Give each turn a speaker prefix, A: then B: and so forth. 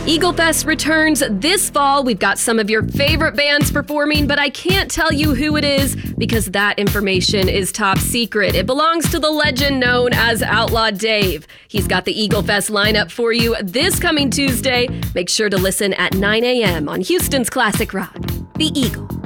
A: Eagle Fest returns this fall. We've got some of your favorite bands performing, but I can't tell you who it is because that information is top secret. It belongs to the legend known as Outlaw Dave. He's got the Eagle Fest lineup for you this coming Tuesday. Make sure to listen at 9 a.m. on Houston's Classic Rock. The Eagle.